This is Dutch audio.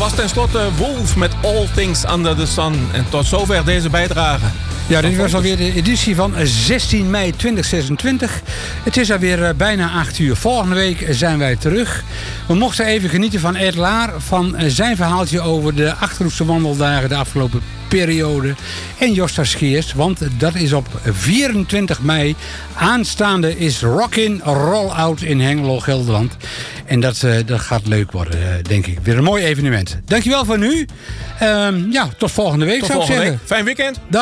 was tenslotte Wolf met All Things Under the Sun. En tot zover deze bijdrage. Ja, dit was alweer de editie van 16 mei 2026. Het is alweer bijna 8 uur. Volgende week zijn wij terug. We mochten even genieten van Ed Laar, van zijn verhaaltje over de Achterhoekse wandeldagen de afgelopen periode. En Josta Scheers, want dat is op 24 mei. Aanstaande is Rockin' Roll Out in Hengelo, Gelderland. En dat gaat leuk worden, denk ik. Weer een mooi evenement. Dankjewel voor nu. Tot volgende week, zou ik zeggen. Fijn weekend.